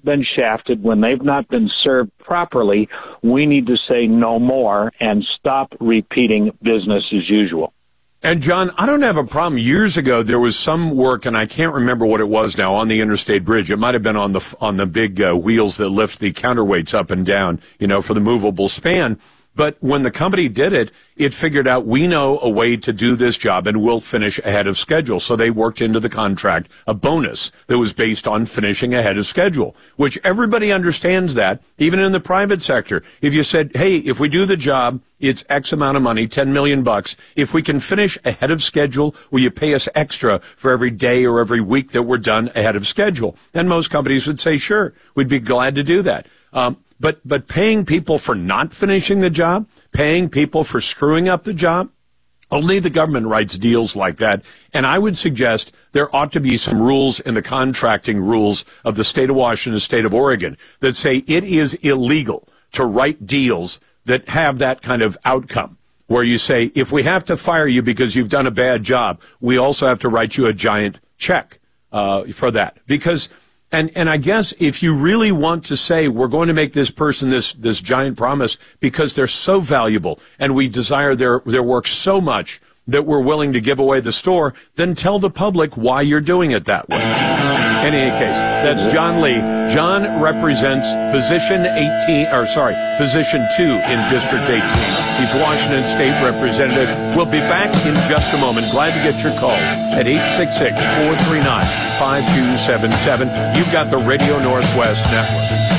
they've been shafted, when they've not been served properly, we need to say no more and stop repeating business as usual. And, John, I don't have a problem. Years ago, there was some work, and I can't remember what it was now, on the interstate bridge. It might have been on the big wheels that lift the counterweights up and down, for the movable span. But when the company did it, it figured out we know a way to do this job and we'll finish ahead of schedule. So they worked into the contract a bonus that was based on finishing ahead of schedule, which everybody understands that, even in the private sector. If you said, hey, if we do the job, it's X amount of money, $10 million. If we can finish ahead of schedule, will you pay us extra for every day or every week that we're done ahead of schedule? And most companies would say, sure, we'd be glad to do that. But paying people for not finishing the job, paying people for screwing up the job, only the government writes deals like that. And I would suggest there ought to be some rules in the contracting rules of the state of Washington, state of Oregon, that say it is illegal to write deals that have that kind of outcome, where you say, if we have to fire you because you've done a bad job, we also have to write you a giant check for that. Because And I guess if you really want to say we're going to make this person this giant promise because they're so valuable and we desire their work so much that we're willing to give away the store, then tell the public why you're doing it that way. In any case, that's John Lee. John represents position 2 in District 18. He's Washington State Representative. We'll be back in just a moment. Glad to get your calls at 866-439-5277. You've got the Radio Northwest Network.